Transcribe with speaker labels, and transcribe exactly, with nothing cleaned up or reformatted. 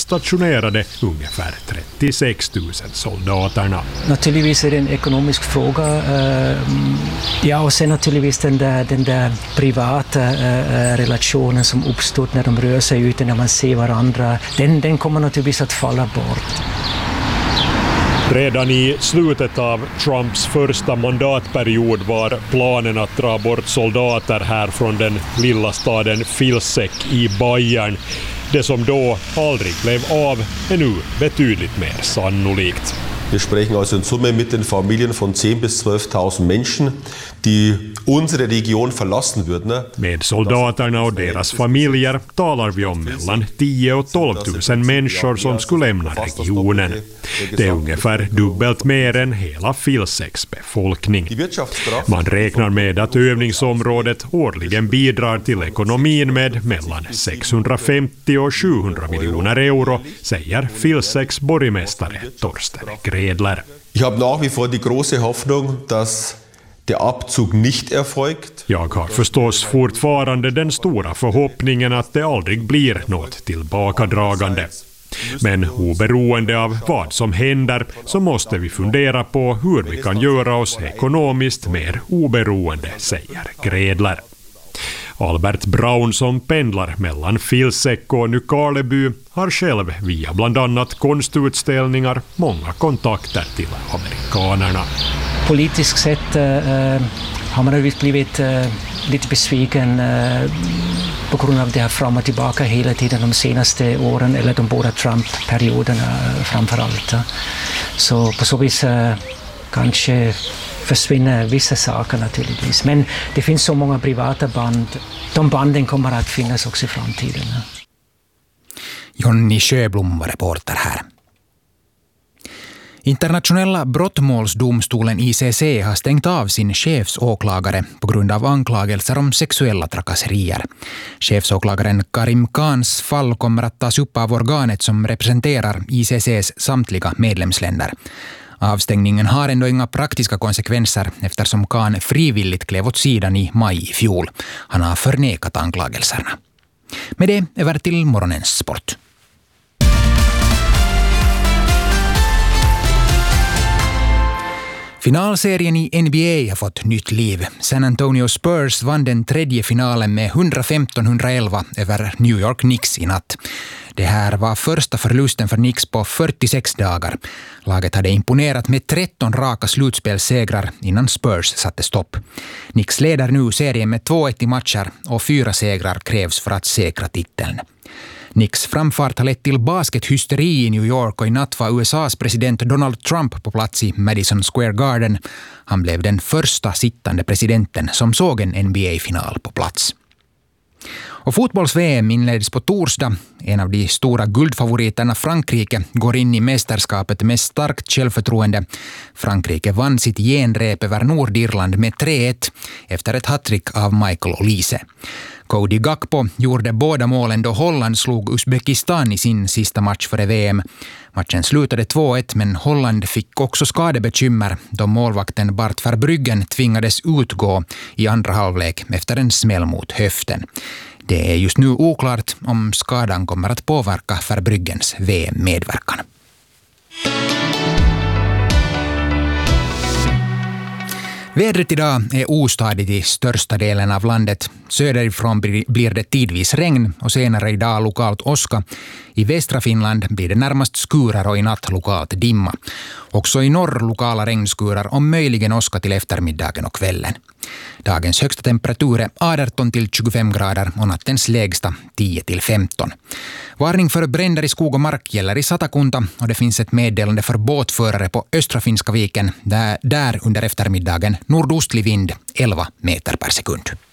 Speaker 1: utstationerade ungefär trettiosex tusen soldaterna.
Speaker 2: Naturligtvis är det en ekonomisk fråga. Ja, och sen naturligtvis den där, den där privata relationen som uppstått när de rör sig ute, när man ser varandra. Den, den kommer naturligtvis att falla bort.
Speaker 1: Redan i slutet av Trumps första mandatperiod var planen att dra bort soldater här från den lilla staden Vilseck i Bayern. Det som då aldrig blev av är nu betydligt mer sannolikt.
Speaker 3: Wir sprechen also in Summe mit den Familien von zehn bis zwölftausend Menschen, die unsere Region verlassen würden.
Speaker 1: Med soldaterna och deras familjer talar vi om mellan tio och tolv tusen människor som skulle lämna regionen. Det är ungefär dubbelt mer än hela Vilsecks befolkning. Man räknar med att övningsområdet årligen bidrar till ekonomin med mellan sexhundrafemtio och sjuhundra miljoner euro, säger Vilsecks borgmästare Torsten Gredler.
Speaker 3: Ich habe nach wie vor die große Hoffnung, dass der Abzug nicht erfolgt.
Speaker 1: Jag har förstås fortfarande den stora förhoppningen att det aldrig blir något tillbakadragande. Men oberoende av vad som händer så måste vi fundera på hur vi kan göra oss ekonomiskt mer oberoende, säger Gredler. Albert Braun som pendlar mellan Vilseck och Nykarleby har själv via bland annat konstutställningar många kontakter till amerikanerna.
Speaker 2: Politiskt sett äh, har man naturligtvis blivit äh, lite besviken äh, på grund av det här fram och tillbaka hela tiden de senaste åren, eller de båda Trump-perioderna framför allt. Så på så vis äh, kanske försvinner vissa saker naturligtvis. Men det finns så många privata band. De banden kommer att finnas också i framtiden.
Speaker 4: Jonny Sjöblom var reporter här. Internationella brottmålsdomstolen I C C har stängt av sin chefsåklagare på grund av anklagelser om sexuella trakasserier. Chefsåklagaren Karim Khans fall kommer att tas upp av organet som representerar I C C:s samtliga medlemsländer. Avstängningen har ändå inga praktiska konsekvenser eftersom Khan frivilligt klev åt sidan i maj i fjol. Han har förnekat anklagelserna. Med det över till morgonens sport. Finalserien i N B A har fått nytt liv. San Antonio Spurs vann den tredje finalen med hundrafemton hundraelva över New York Knicks i natt. Det här var första förlusten för Knicks på fyrtiosex dagar. Laget hade imponerat med tretton raka slutspelssegrar innan Spurs satte stopp. Knicks leder nu serien med två ett i matcher och fyra segrar krävs för att säkra titeln. Knicks framfart har lett till baskethysteri i New York och i natt var U S A:s president Donald Trump på plats i Madison Square Garden. Han blev den första sittande presidenten som såg en N B A-final på plats. Och fotbolls-V M inleds på torsdag. En av de stora guldfavoriterna, Frankrike, går in i mästerskapet med starkt självförtroende. Frankrike vann sitt genrep över Nordirland med tre ett efter ett hattrick av Michael Olise. Cody Gakpo gjorde båda målen då Holland slog Uzbekistan i sin sista match före V M. Matchen slutade två ett, men Holland fick också skadebekymmer då målvakten Bart Verbruggen tvingades utgå i andra halvlek efter en smäll mot höften. Det är just nu oklart om skadan kommer att påverka Verbruggens V M-medverkan. Vädret idag är ostadigt i största delen av landet. Söderifrån blir det tidvis regn och senare idag lokalt åska. I västra Finland blir det närmast skurar och i natt lokalt dimma. Också i norr lokala regnskurar och möjligen åska till eftermiddagen och kvällen. Dagens högsta temperatur är arton till tjugofem grader och nattens lägsta tio till femton. Varning för bränder i skog och mark gäller i Satakunta och det finns ett meddelande för båtförare på östra Finska viken där, där under eftermiddagen nordostlig vind elva meter per sekund.